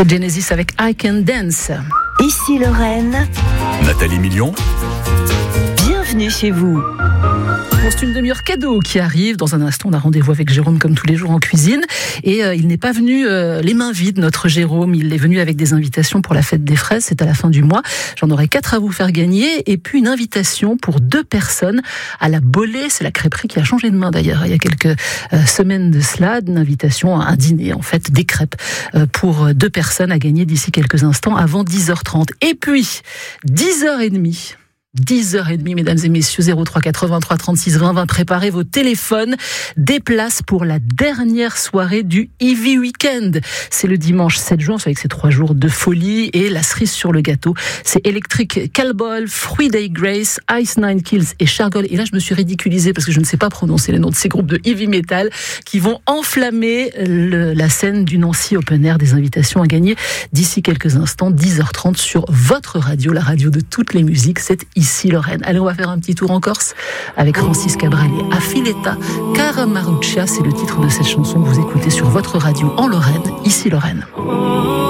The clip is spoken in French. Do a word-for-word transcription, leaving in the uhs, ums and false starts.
C'est Genesis avec I Can Dance. Ici Lorraine. Nathalie Million. Bienvenue chez vous. C'est une demi-heure cadeau qui arrive. Dans un instant, on a rendez-vous avec Jérôme comme tous les jours en cuisine. Et euh, il n'est pas venu euh, les mains vides, notre Jérôme. Il est venu avec des invitations pour la fête des fraises. C'est à la fin du mois. J'en aurai quatre à vous faire gagner. Et puis une invitation pour deux personnes à la Bolée. C'est la crêperie qui a changé de main d'ailleurs il y a quelques euh, semaines de cela. Une invitation à un dîner, en fait, des crêpes euh, pour deux personnes à gagner d'ici quelques instants avant dix heures trente. Et puis, dix heures trente. dix heures trente, mesdames et messieurs, zéro trois quatre-vingt-trois trente-six vingt vingt, préparez vos téléphones, des places pour la dernière soirée du Ivy Weekend. C'est le dimanche sept juin, c'est avec ces trois jours de folie et la cerise sur le gâteau. C'est Electric Callboy, Three Day Grace, Ice Nine Kills et Shargol. Et là, je me suis ridiculisée parce que je ne sais pas prononcer les noms de ces groupes de heavy metal qui vont enflammer le, la scène du Nancy Open Air. Des invitations à gagner d'ici quelques instants, dix heures trente sur votre radio, la radio de toutes les musiques. C'est Ici Lorraine. Allez, on va faire un petit tour en Corse avec Francis Cabral et Affiletta. Caramaruccia, c'est le titre de cette chanson que vous écoutez sur votre radio en Lorraine. Ici Lorraine.